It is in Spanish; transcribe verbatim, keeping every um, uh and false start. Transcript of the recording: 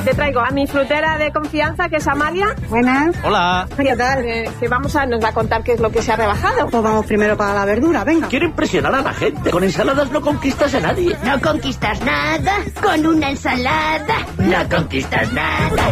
Te traigo a mi frutera de confianza, que es Amalia. Buenas. Hola. ¿Qué tal? Eh, que vamos a, nos va a contar qué es lo que se ha rebajado. Pues vamos primero para la verdura, venga. Quiero impresionar a la gente. Con ensaladas no conquistas a nadie. No conquistas nada con una ensalada. No conquistas nada.